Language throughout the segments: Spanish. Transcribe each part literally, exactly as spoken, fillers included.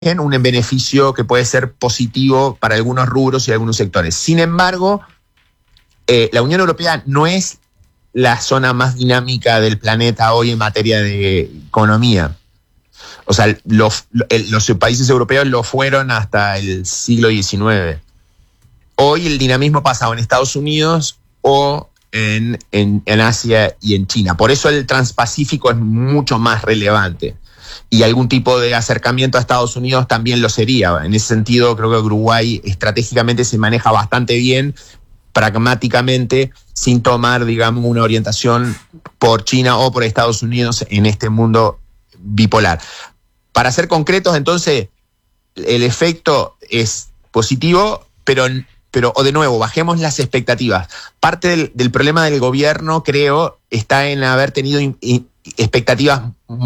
un beneficio que puede ser positivo para algunos rubros y algunos sectores. Sin embargo, eh, la Unión Europea no es la zona más dinámica del planeta hoy en materia de economía. O sea, los, los países europeos lo fueron hasta el siglo diecinueve. Hoy el dinamismo pasa o en Estados Unidos o en, en, en Asia y en China. Por eso el Transpacífico es mucho más relevante. Y algún tipo de acercamiento a Estados Unidos también lo sería. En ese sentido, creo que Uruguay estratégicamente se maneja bastante bien, pragmáticamente, sin tomar, digamos, una orientación por China o por Estados Unidos en este mundo bipolar. Para ser concretos, entonces, el efecto es positivo, pero, pero o de nuevo, bajemos las expectativas. Parte del, del problema del gobierno, creo, está en haber tenido in, in, expectativas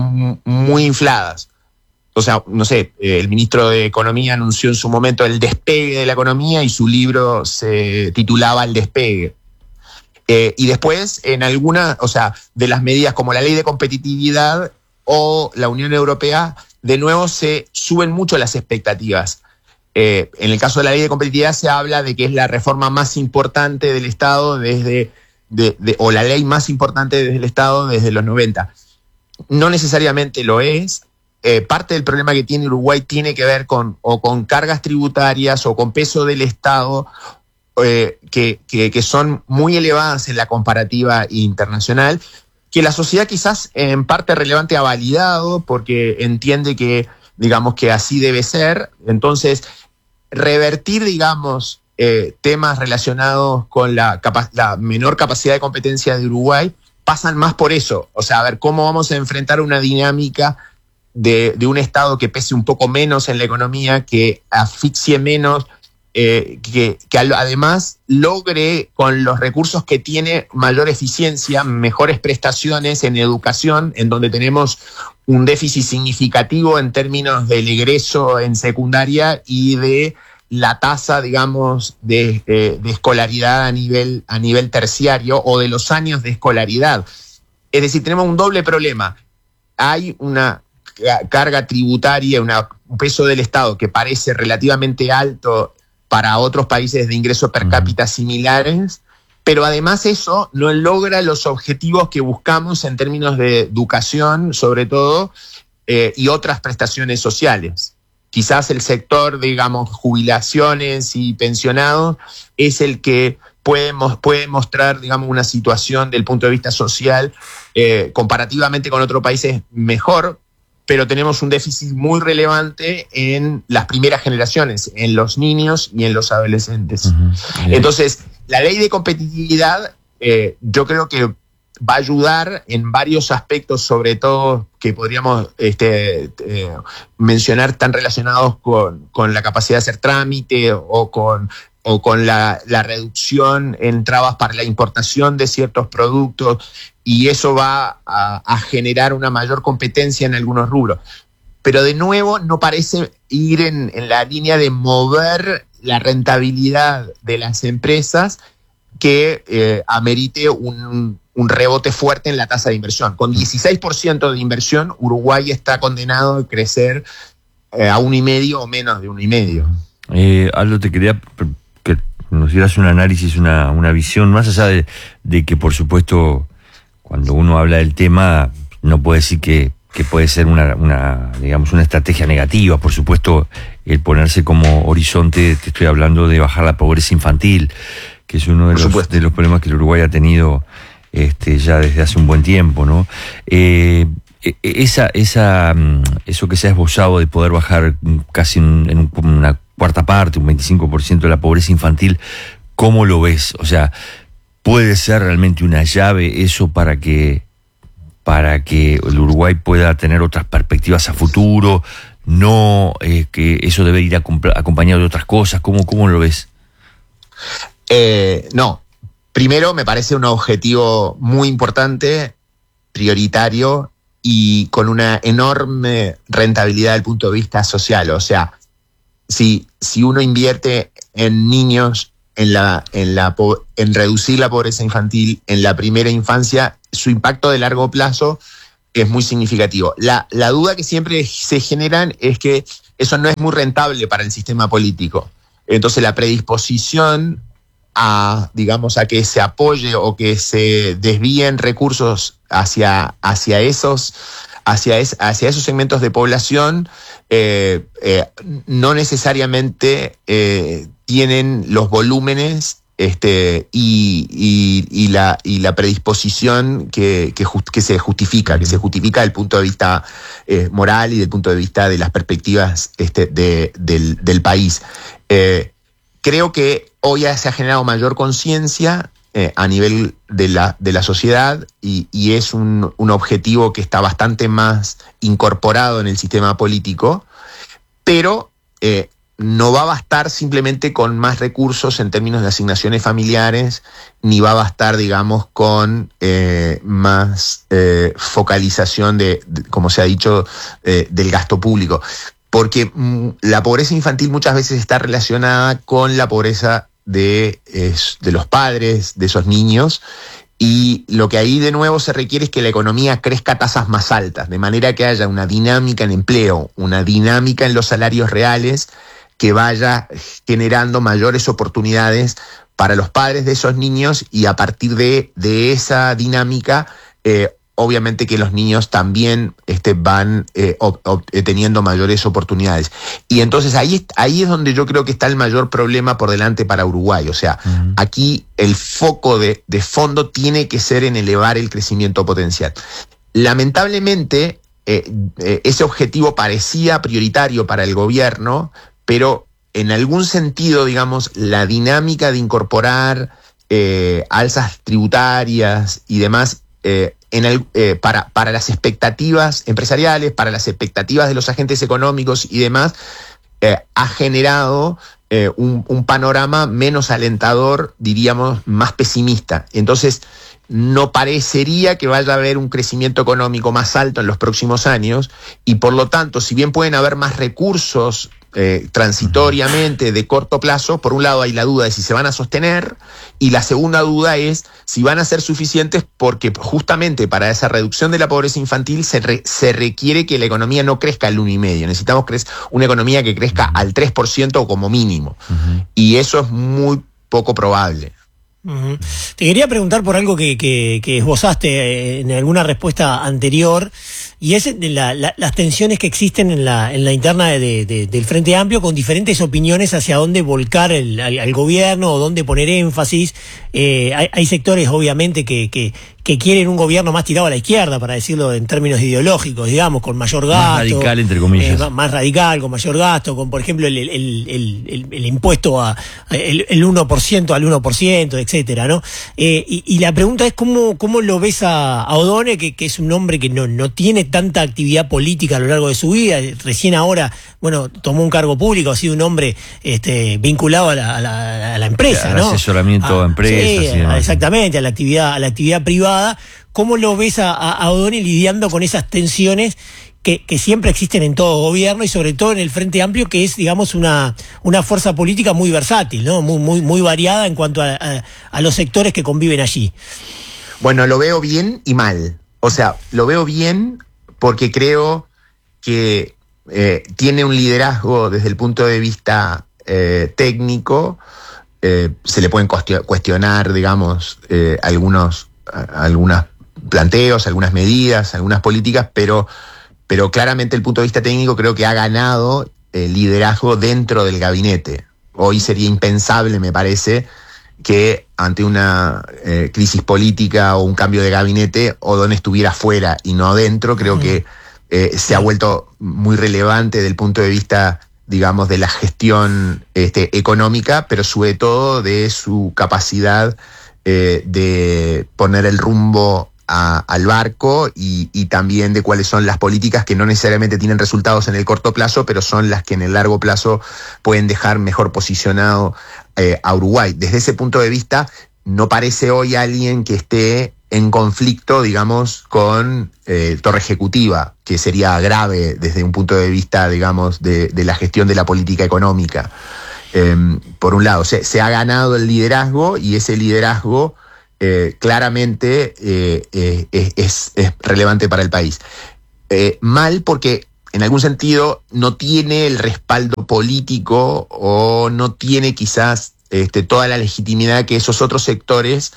muy infladas. O sea, no sé, el ministro de Economía anunció en su momento el despegue de la economía y su libro se titulaba El despegue. Eh, y después, en alguna, o sea, de las medidas como la ley de competitividad o la Unión Europea, de nuevo se suben mucho las expectativas. Eh, en el caso de la ley de competitividad se habla de que es la reforma más importante del Estado desde, de, de, o la ley más importante desde el Estado desde los noventa. No necesariamente lo es. Eh, parte del problema que tiene Uruguay tiene que ver con o con cargas tributarias o con peso del Estado eh, que, que, que son muy elevadas en la comparativa internacional, que la sociedad quizás en parte relevante ha validado porque entiende que, digamos, que así debe ser. Entonces, revertir, digamos, eh, temas relacionados con la, capa- la menor capacidad de competencia de Uruguay pasan más por eso. O sea, a ver cómo vamos a enfrentar una dinámica De, de un Estado que pese un poco menos en la economía, que asfixie menos, eh, que, que además logre con los recursos que tiene mayor eficiencia, mejores prestaciones en educación, en donde tenemos un déficit significativo en términos del egreso en secundaria y de la tasa, digamos, de, eh, de escolaridad a nivel, a nivel terciario o de los años de escolaridad. Es decir, tenemos un doble problema. Hay una carga tributaria, una, un peso del Estado que parece relativamente alto para otros países de ingreso per cápita similares, pero además eso no logra los objetivos que buscamos en términos de educación, sobre todo, eh, y otras prestaciones sociales. Quizás el sector, digamos, jubilaciones y pensionados es el que puede, puede mostrar, digamos, una situación del punto de vista social eh, comparativamente con otros países mejor, pero tenemos un déficit muy relevante en las primeras generaciones, en los niños y en los adolescentes. Uh-huh. Entonces, la ley de competitividad eh, yo creo que va a ayudar en varios aspectos, sobre todo que podríamos este, eh, mencionar, tan relacionados con, con la capacidad de hacer trámite o con, o con la, la reducción en trabas para la importación de ciertos productos, y eso va a, a generar una mayor competencia en algunos rubros. Pero de nuevo no parece ir en, en la línea de mover la rentabilidad de las empresas que eh, amerite un, un rebote fuerte en la tasa de inversión. Con dieciséis por ciento de inversión, Uruguay está condenado a crecer eh, a uno y medio o menos de uno y medio. Eh, Aldo, te quería que nos dieras un análisis, una, una visión, más allá de, de que, por supuesto, cuando uno habla del tema, no puede decir que, que puede ser una, una, digamos, una estrategia negativa. Por supuesto, el ponerse como horizonte, te estoy hablando de bajar la pobreza infantil, que es uno de los, de los problemas que el Uruguay ha tenido este, ya desde hace un buen tiempo, ¿no? Eh, esa, esa, eso que se ha esbozado de poder bajar casi en, en una cuarta parte, un veinticinco por ciento de la pobreza infantil, ¿cómo lo ves? O sea, ¿puede ser realmente una llave eso para que, para que el Uruguay pueda tener otras perspectivas a futuro? ¿No eh, que eso debe ir acompañado de otras cosas? ¿Cómo, cómo lo ves? Eh, no. Primero, me parece un objetivo muy importante, prioritario y con una enorme rentabilidad desde el punto de vista social. O sea, si, si uno invierte en niños, en, la, en, la, en reducir la pobreza infantil en la primera infancia, su impacto de largo plazo es muy significativo. La, la duda que siempre se generan es que eso no es muy rentable para el sistema político. Entonces la predisposición a, digamos, a que se apoye o que se desvíen recursos hacia, hacia esos, hacia, es, hacia esos segmentos de población, eh, eh, no necesariamente eh, tienen los volúmenes este, y, y, y, la, y la predisposición que, que, just, que se justifica, que se justifica desde el punto de vista eh, moral y desde el punto de vista de las perspectivas este, de, del, del país. Eh, creo que hoy ya se ha generado mayor conciencia eh, a nivel de la, de la sociedad y, y es un, un objetivo que está bastante más incorporado en el sistema político, pero eh, no va a bastar simplemente con más recursos en términos de asignaciones familiares, ni va a bastar, digamos, con eh, más eh, focalización de, de, como se ha dicho, eh, del gasto público. Porque mm, la pobreza infantil muchas veces está relacionada con la pobreza de, es, de los padres, de esos niños, y lo que ahí de nuevo se requiere es que la economía crezca a tasas más altas, de manera que haya una dinámica en empleo, una dinámica en los salarios reales, que vaya generando mayores oportunidades para los padres de esos niños y a partir de, de esa dinámica, eh, obviamente que los niños también este, van eh, ob, ob, teniendo mayores oportunidades. Y entonces ahí, ahí es donde yo creo que está el mayor problema por delante para Uruguay. O sea, uh-huh. aquí el foco de, de fondo tiene que ser en elevar el crecimiento potencial. Lamentablemente, eh, eh, ese objetivo parecía prioritario para el gobierno, pero en algún sentido, digamos, la dinámica de incorporar eh, alzas tributarias y demás eh, en el, eh, para, para las expectativas empresariales, para las expectativas de los agentes económicos y demás, eh, ha generado eh, un, un panorama menos alentador, diríamos, más pesimista. Entonces, no parecería que vaya a haber un crecimiento económico más alto en los próximos años y, por lo tanto, si bien pueden haber más recursos Eh, transitoriamente, de corto plazo, por un lado hay la duda de si se van a sostener y la segunda duda es si van a ser suficientes porque justamente para esa reducción de la pobreza infantil se, re, se requiere que la economía no crezca al uno y medio. Necesitamos cre- una economía que crezca al tres por ciento como mínimo uh-huh. y eso es muy poco probable. Uh-huh. Te quería preguntar por algo que, que, que esbozaste en alguna respuesta anterior, y es la, la, las tensiones que existen en la, en la interna de, de, del Frente Amplio, con diferentes opiniones hacia dónde volcar el, al, al gobierno o dónde poner énfasis. Eh, hay, hay sectores, obviamente, que, que, que quieren un gobierno más tirado a la izquierda, para decirlo en términos ideológicos, digamos, con mayor gasto. Más radical, entre comillas. Eh, más, más radical, con mayor gasto, con, por ejemplo, el, el, el, el, el impuesto a el, el uno por ciento al uno por ciento, etcétera, ¿no? Eh, y, y la pregunta es cómo, cómo lo ves a, a O'Donnell, que, que es un hombre que no, no tiene tanta actividad política a lo largo de su vida, recién ahora, bueno, tomó un cargo público, ha sido un hombre este, vinculado a la, a la, a la empresa, al ¿no? asesoramiento a empresas. Sí, exactamente, a la actividad, a la actividad privada. ¿Cómo lo ves a, a O'Donnell lidiando con esas tensiones que, que siempre existen en todo gobierno y sobre todo en el Frente Amplio, que es, digamos, una, una fuerza política muy versátil, ¿no? Muy, muy, muy variada en cuanto a, a, a los sectores que conviven allí? Bueno, lo veo bien y mal. O sea, lo veo bien porque creo que eh, tiene un liderazgo desde el punto de vista eh, técnico. Eh, se le pueden cuestionar, digamos, eh, algunos, algunos planteos, algunas medidas, algunas políticas, pero, pero claramente el punto de vista técnico creo que ha ganado el liderazgo dentro del gabinete. Hoy sería impensable, me parece, que ante una eh, crisis política o un cambio de gabinete, O'Donnell estuviera fuera y no adentro. Creo que eh, se ha vuelto muy relevante desde el punto de vista, digamos, de la gestión este, económica, pero sobre todo de su capacidad eh, de poner el rumbo a, al barco y, y también de cuáles son las políticas que no necesariamente tienen resultados en el corto plazo, pero son las que en el largo plazo pueden dejar mejor posicionado eh, a Uruguay. Desde ese punto de vista, no parece hoy alguien que esté en conflicto, digamos, con eh, Torre Ejecutiva, que sería grave desde un punto de vista, digamos, de, de la gestión de la política económica. Eh, por un lado, se, se ha ganado el liderazgo y ese liderazgo eh, claramente eh, eh, es, es relevante para el país. Eh, mal porque en algún sentido no tiene el respaldo político o no tiene quizás este, toda la legitimidad que esos otros sectores,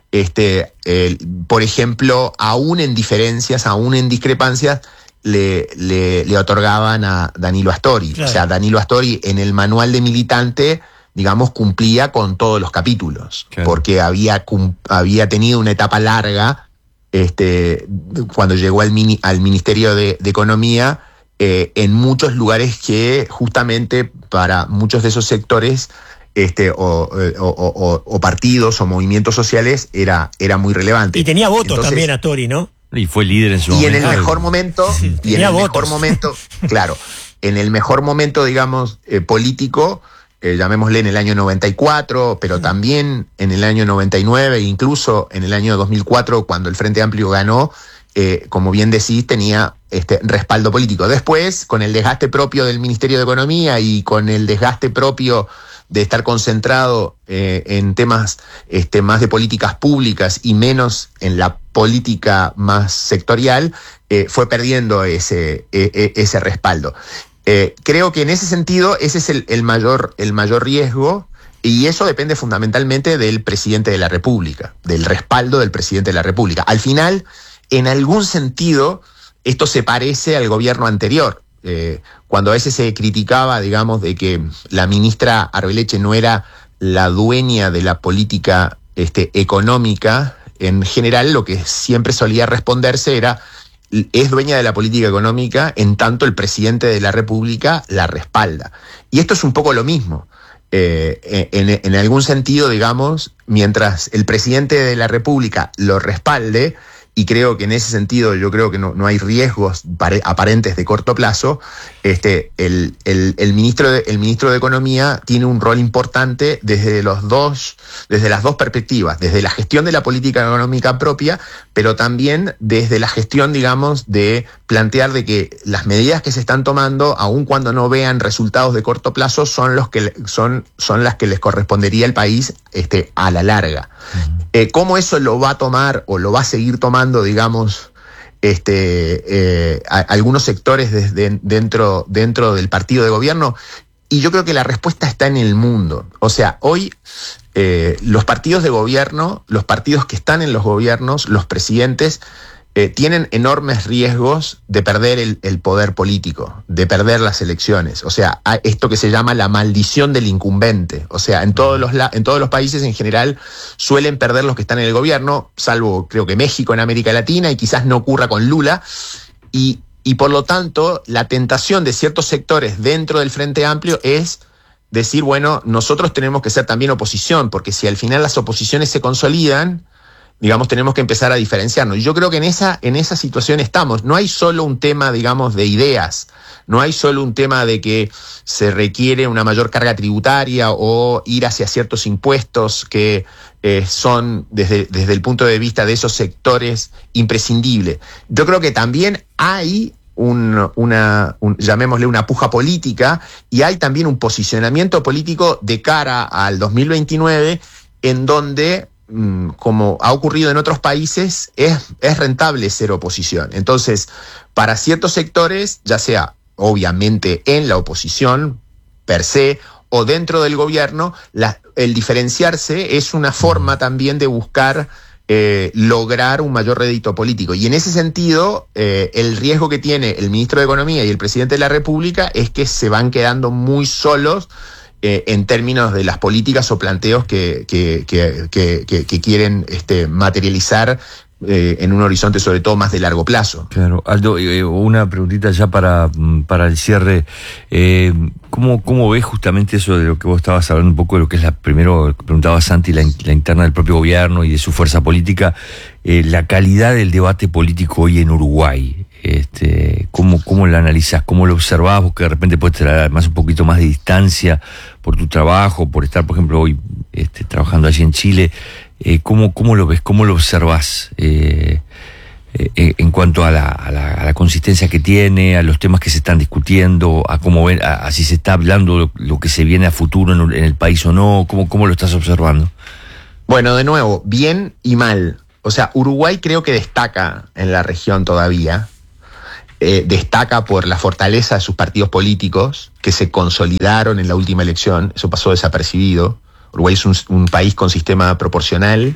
este, eh, por ejemplo, aún en diferencias, aún en discrepancias, le, le, le otorgaban a Danilo Astori. Claro. O sea, Danilo Astori en el manual de militante, digamos, cumplía con todos los capítulos, claro. porque había, había tenido una etapa larga, este, cuando llegó al, mini, al Ministerio de, de Economía, eh, en muchos lugares que justamente para muchos de esos sectores este, o, o, o, o partidos o movimientos sociales era, era muy relevante. Y tenía votos. Entonces, también Astori, ¿no? Y fue líder en su y momento. Y en el mejor momento, sí, y en el votos. mejor momento, claro, en el mejor momento, digamos, eh, político, eh, llamémosle en el año noventa y cuatro, pero también en el año noventa y nueve, incluso en el año dos mil cuatro, cuando el Frente Amplio ganó, eh, como bien decís, tenía este respaldo político. Después, con el desgaste propio del Ministerio de Economía y con el desgaste propio de estar concentrado eh, en temas este, más de políticas públicas y menos en la política más sectorial, eh, fue perdiendo ese, eh, ese respaldo. Eh, creo que en ese sentido ese es el, el, mayor, el mayor riesgo, y eso depende fundamentalmente del presidente de la República, del respaldo del presidente de la República. Al final, en algún sentido, esto se parece al gobierno anterior. Eh, cuando a veces se criticaba, digamos, de que la ministra Arbeleche no era la dueña de la política este, económica, en general lo que siempre solía responderse era: es dueña de la política económica en tanto el presidente de la República la respalda. Y esto es un poco lo mismo. Eh, en, en algún sentido, digamos, mientras el presidente de la República lo respalde, y creo que en ese sentido yo creo que no, no hay riesgos pare, aparentes de corto plazo, este, el, el, el, ministro de, el ministro de Economía tiene un rol importante desde, los dos, desde las dos perspectivas, desde la gestión de la política económica propia, pero también desde la gestión, digamos, de plantear de que las medidas que se están tomando, aun cuando no vean resultados de corto plazo, son, los que, son, son las que les correspondería al país este, a la larga. Uh-huh. Eh, ¿Cómo eso lo va a tomar o lo va a seguir tomando, digamos, este, eh, a, algunos sectores desde, dentro, dentro del partido de gobierno? Y yo creo que la respuesta está en el mundo. O sea, hoy eh, los partidos de gobierno, los partidos que están en los gobiernos, los presidentes, eh, tienen enormes riesgos de perder el, el poder político, de perder las elecciones. O sea, esto que se llama la maldición del incumbente. O sea, en todos los, en todos los países en general suelen perder los que están en el gobierno, salvo creo que México en América Latina, y quizás no ocurra con Lula. Y, y por lo tanto, la tentación de ciertos sectores dentro del Frente Amplio es decir, bueno, nosotros tenemos que ser también oposición, porque si al final las oposiciones se consolidan, digamos, tenemos que empezar a diferenciarnos. Y yo creo que en esa, en esa situación estamos. No hay solo un tema, digamos, de ideas. No hay solo un tema de que se requiere una mayor carga tributaria o ir hacia ciertos impuestos que eh, son, desde, desde el punto de vista de esos sectores, imprescindibles. Yo creo que también hay un, una, un, llamémosle una puja política, y hay también un posicionamiento político de cara al dos mil veintinueve en donde, como ha ocurrido en otros países, es, es rentable ser oposición. Entonces, para ciertos sectores, ya sea obviamente en la oposición per se o dentro del gobierno, la, el diferenciarse es una forma también de buscar eh, lograr un mayor rédito político. Y en ese sentido, eh, el riesgo que tiene el ministro de Economía y el presidente de la República es que se van quedando muy solos Eh, en términos de las políticas o planteos que, que, que, que, que, que quieren este, materializar eh, en un horizonte sobre todo más de largo plazo. Claro, Aldo, eh, una preguntita ya para, para el cierre. Eh, ¿cómo, ¿Cómo ves justamente eso de lo que vos estabas hablando un poco de lo que es la, primero preguntaba Santi, la, la interna del propio gobierno y de su fuerza política, eh, la calidad del debate político hoy en Uruguay? Este, ¿cómo, ¿Cómo lo analizás? ¿Cómo lo observás? Vos que de repente puedes traer además un poquito más de distancia por tu trabajo, por estar, por ejemplo, hoy este, trabajando allí en Chile. Eh, ¿cómo, ¿Cómo lo ves? ¿Cómo lo observás? Eh, eh, en cuanto a la, a, la, a la consistencia que tiene, a los temas que se están discutiendo, a cómo ven, a, a si se está hablando lo, lo que se viene a futuro en, en el país o no. ¿Cómo, ¿Cómo lo estás observando? Bueno, de nuevo, bien y mal. O sea, Uruguay creo que destaca en la región todavía. eh, destaca por la fortaleza de sus partidos políticos, que se consolidaron en la última elección. Eso pasó desapercibido. Uruguay es un, un país con sistema proporcional,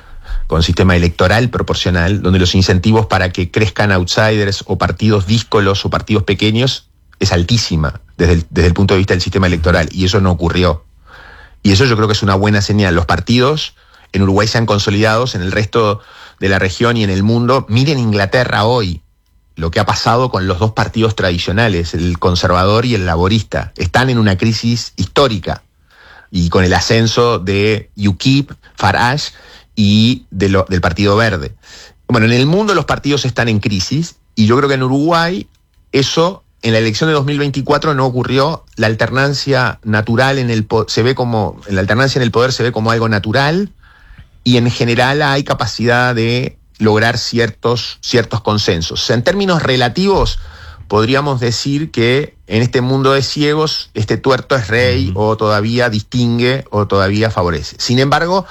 con sistema electoral proporcional, donde los incentivos para que crezcan outsiders o partidos díscolos o partidos pequeños es altísima desde el, desde el punto de vista del sistema electoral, y eso no ocurrió. Y eso yo creo que es una buena señal. Los partidos en Uruguay se han consolidado, en el resto de la región y en el mundo. Miren Inglaterra hoy, lo que ha pasado con los dos partidos tradicionales, el conservador y el laborista. Están en una crisis histórica, y con el ascenso de U K I P, Farage y de lo, del Partido Verde. Bueno, en el mundo los partidos están en crisis, y yo creo que en Uruguay eso, en la elección de dos mil veinticuatro no ocurrió. La alternancia natural en el se ve como en la alternancia en el poder se ve como algo natural, y en general hay capacidad de lograr ciertos ciertos consensos. En términos relativos, podríamos decir que en este mundo de ciegos, este tuerto es rey, o todavía distingue o todavía favorece. Sin embargo,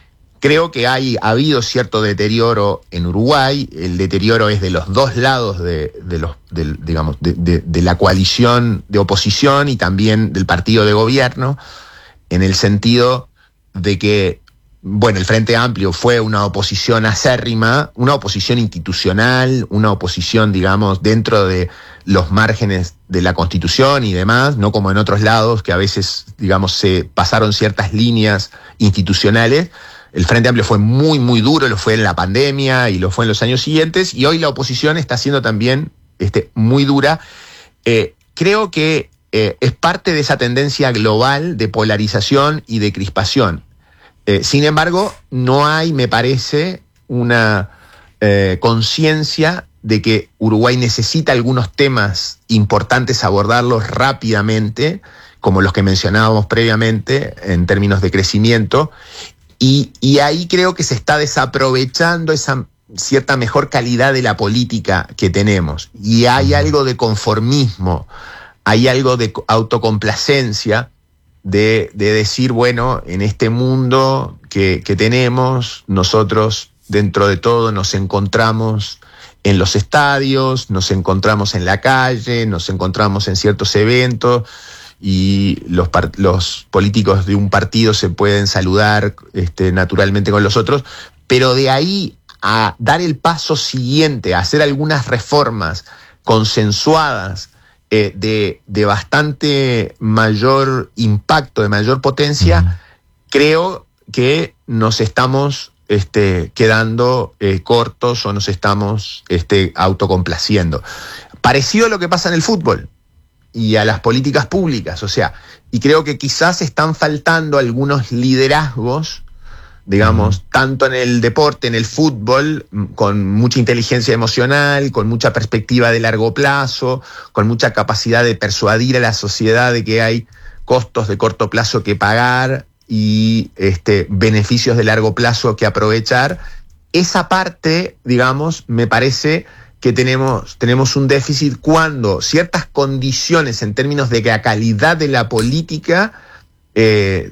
creo que hay, ha habido cierto deterioro en Uruguay. El deterioro es de los dos lados de, de los, de, digamos, de, de, de la coalición de oposición y también del partido de gobierno, en el sentido de que, bueno, el Frente Amplio fue una oposición acérrima, una oposición institucional, una oposición, digamos, dentro de los márgenes de la Constitución y demás, no como en otros lados que a veces, digamos, se pasaron ciertas líneas institucionales. El Frente Amplio fue muy, muy duro, lo fue en la pandemia y lo fue en los años siguientes, y hoy la oposición está siendo también este, muy dura. Eh, creo que eh, es parte de esa tendencia global de polarización y de crispación. Eh, sin embargo, no hay, me parece, una eh, conciencia de que Uruguay necesita algunos temas importantes abordarlos rápidamente, como los que mencionábamos previamente en términos de crecimiento. Y, y ahí creo que se está desaprovechando esa cierta mejor calidad de la política que tenemos. Y hay algo de conformismo, hay algo de autocomplacencia, de, de decir, bueno, en este mundo que, que tenemos, nosotros dentro de todo nos encontramos en los estadios, nos encontramos en la calle, nos encontramos en ciertos eventos, y los, los políticos de un partido se pueden saludar este, naturalmente con los otros, pero de ahí a dar el paso siguiente, a hacer algunas reformas consensuadas eh, de, de bastante mayor impacto, de mayor potencia, uh-huh. creo que nos estamos este, quedando eh, cortos o nos estamos este, autocomplaciendo. Parecido a lo que pasa en el fútbol y a las políticas públicas, o sea, y creo que quizás están faltando algunos liderazgos, digamos, uh-huh. tanto en el deporte, en el fútbol, con mucha inteligencia emocional, con mucha perspectiva de largo plazo, con mucha capacidad de persuadir a la sociedad de que hay costos de corto plazo que pagar y este, beneficios de largo plazo que aprovechar. Esa parte, digamos, me parece que tenemos, tenemos un déficit cuando ciertas condiciones en términos de la calidad de la política eh,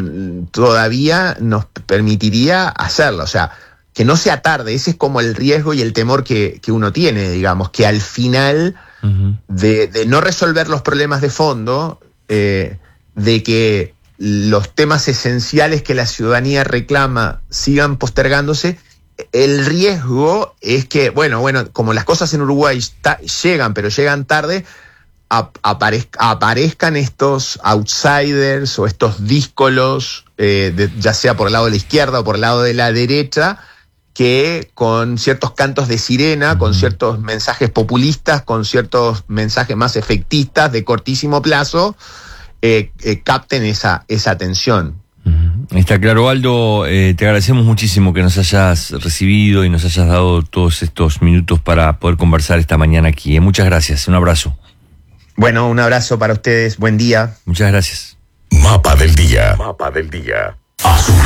todavía nos permitiría hacerlo. O sea, que no sea tarde. Ese es como el riesgo y el temor que, que uno tiene, digamos, que al final uh-huh. de, de no resolver los problemas de fondo, eh, de que los temas esenciales que la ciudadanía reclama sigan postergándose, el riesgo es que, bueno, bueno, como las cosas en Uruguay está, llegan, pero llegan tarde, ap- aparezca, aparezcan estos outsiders o estos díscolos, eh, de, ya sea por el lado de la izquierda o por el lado de la derecha, que con ciertos cantos de sirena, con ciertos mensajes populistas, con ciertos mensajes más efectistas de cortísimo plazo, eh, eh, capten esa, esa atención. Está claro, Aldo, eh, te agradecemos muchísimo que nos hayas recibido y nos hayas dado todos estos minutos para poder conversar esta mañana aquí. Eh. Muchas gracias, un abrazo. Bueno, un abrazo para ustedes, buen día. Muchas gracias. Mapa del día. Mapa del día. Azul.